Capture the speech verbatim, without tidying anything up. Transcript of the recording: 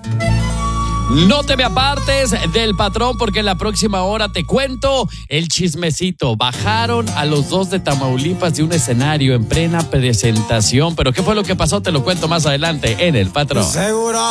No te me apartes del patrón porque en la próxima hora te cuento el chismecito. Bajaron a los dos de Tamaulipas de un escenario en plena presentación. Pero ¿qué fue lo que pasó? Te lo cuento más adelante en El Patrón. Seguro.